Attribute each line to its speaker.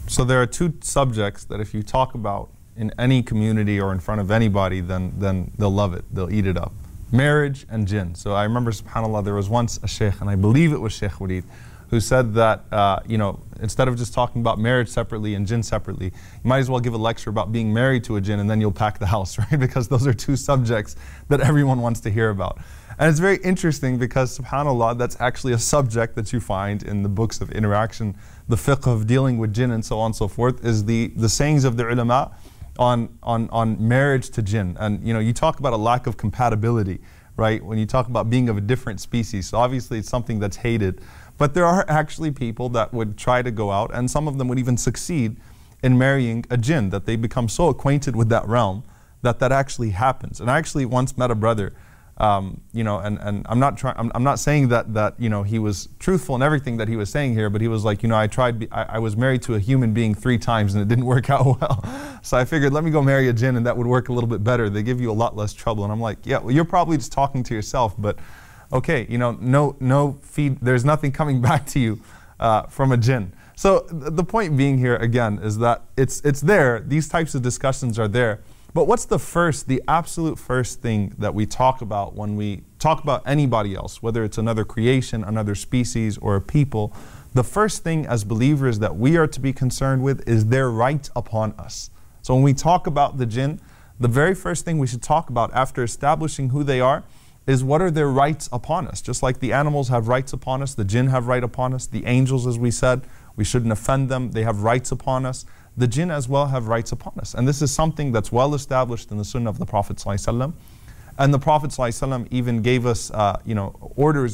Speaker 1: So there are two subjects that if you talk about in any community or in front of anybody, then they'll love it. They'll eat it up. Marriage and jinn. So I remember, subhanAllah, there was once a sheikh, and I believe it was Sheikh Walid, who said that, instead of just talking about marriage separately and jinn separately, you might as well give a lecture about being married to a jinn, and then you'll pack the house, right? Because those are two subjects that everyone wants to hear about. And it's very interesting because, subhanAllah, that's actually a subject that you find in the books of interaction, the fiqh of dealing with jinn and so on and so forth, is the sayings of the ulama on marriage to jinn. And you talk about a lack of compatibility, right? When you talk about being of a different species. So obviously it's something that's hated. But there are actually people that would try to go out, and some of them would even succeed in marrying a jinn, that they become so acquainted with that realm that actually happens. And I actually once met a brother, and I'm not saying that he was truthful in everything that he was saying here, but he was like, I was married to a human being 3 times and it didn't work out well. So I figured, let me go marry a jinn and that would work a little bit better. They give you a lot less trouble. And I'm like, yeah, well, you're probably just talking to yourself, but okay, no feed, there's nothing coming back to you from a jinn. So the point being here again is that it's there, these types of discussions are there. But what's the absolute first thing that we talk about when we talk about anybody else, whether it's another creation, another species, or a people? The first thing as believers that we are to be concerned with is their right upon us. So when we talk about the jinn, the very first thing we should talk about after establishing who they are is what are their rights upon us. Just like the animals have rights upon us, the jinn have right upon us, the angels, as we said, we shouldn't offend them, they have rights upon us. The jinn as well have rights upon us. And this is something that's well established in the sunnah of the Prophet ﷺ. And the Prophet ﷺ even gave us orders